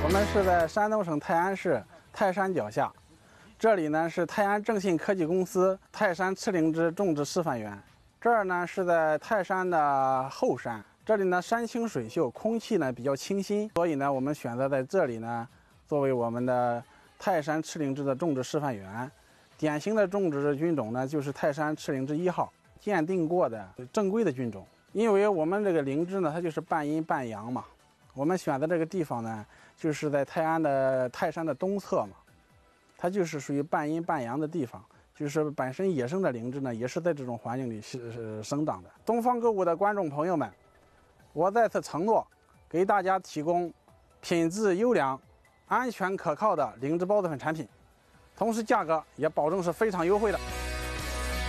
我们是在山东省泰安市泰山脚下，这里呢是泰安正信科技公司泰山赤灵芝种植示范园。这儿呢是在泰山的后山，这里呢山清水秀，空气呢比较清新，所以呢我们选择在这里呢作为我们的泰山赤灵芝的种植示范园。典型的种植菌种呢就是泰山赤灵芝1号，鉴定过的正规的菌种。因为我们这个灵芝呢，它就是半阴半阳嘛。我们选的这个地方呢，就是在泰安的泰山的东侧嘛，它就是属于半阴半阳的地方。就是本身野生的灵芝呢，也是在这种环境里生长的。东方购物的观众朋友们，我在此承诺，给大家提供品质优良、安全可靠的灵芝孢子粉产品，同时价格也保证是非常优惠的。